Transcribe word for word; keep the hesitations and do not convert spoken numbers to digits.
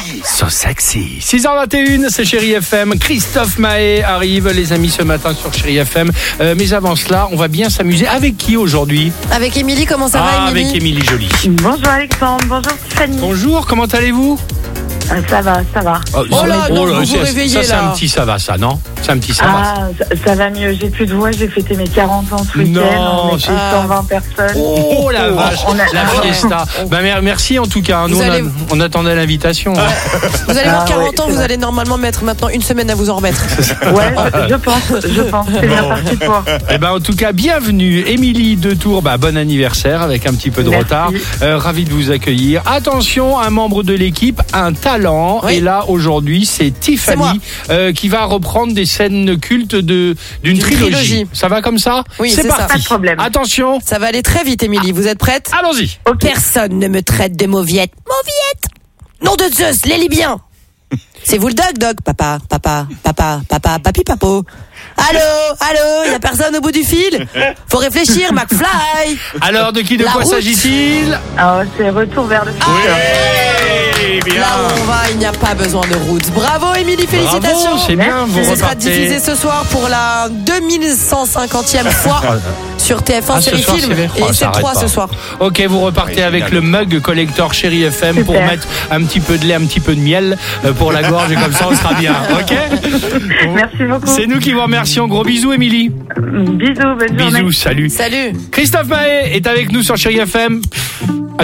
So sexy. six heures vingt et une, c'est Chérie F M. Christophe Maé arrive, les amis, ce matin sur Chérie F M. Euh, mais avant cela, on va bien s'amuser. Avec qui aujourd'hui? Avec Émilie, comment ça ah, va, Émilie? Avec Émilie Joly. Bonjour Alexandre, bonjour Tiffany. Bonjour, comment allez-vous? Ah, ça va, ça va. Oh, Oh là, non, vous vous réveillez, ça, c'est là. un petit ça va, ça, non? C'est un petit ça va. Ah, ça, ça va mieux, j'ai plus de voix, j'ai fêté mes quarante ans ce week-end. Non, On était c'est- cent vingt personnes. Oh la vache, On a- la Ah ouais. fiesta. Bah, mer- merci en tout cas. Nous, Vous on, a- allez- on attendait l'invitation. Vous allez avoir Ah, quarante ouais, ans, c'est vous vrai. allez normalement mettre maintenant une semaine à vous en remettre. Ouais, je, je pense, je pense, c'est bien parti pour. Eh ben, en tout cas, bienvenue, Émilie de Tours. Bah, bon anniversaire avec un petit peu de Merci. retard. Euh, ravi de vous accueillir. Attention, un membre de l'équipe, un talent. Oui. Et là, aujourd'hui, c'est C'est moi. Tiffany euh, qui va reprendre des scènes cultes de d'une D'une trilogie. trilogie. Ça va comme ça? Oui, c'est c'est ça. parti. Pas de problème. Attention, Ça va aller très vite, Émilie. Vous êtes prête? allons-y. Ok. Personne ne me traite de mauviette. Mauviette! Nom de Zeus, les Libyens! C'est vous le dog, dog? Papa, papa, papa, papa, papi, papo. Allô, allô, y a personne au bout du fil? Faut réfléchir, McFly! Alors, de qui, de La quoi route. s'agit-il? Ah, c'est retour vers le futur. Oui, bien. Là où on va, il n'y a pas besoin de route. Bravo, Émilie, félicitations! Bravo, c'est bien, vous Ce sera repartez. diffusé ce soir pour la deux mille cent cinquantième fois sur T F un Ah, ce Série soir, Film. c'est vrai. Et Oh, ça c'est arrête trois pas. ce soir. Ok, vous repartez avec le mug collector Chérie F M pour Super. mettre un petit peu de lait, un petit peu de miel euh, pour la gorge et comme ça on sera bien. Ok. Merci beaucoup. C'est nous qui vous remercions. Gros bisous, Émilie. Bisous, bonne journée. Bisous, salut. Salut! Christophe Maé est avec nous sur Chérie F M.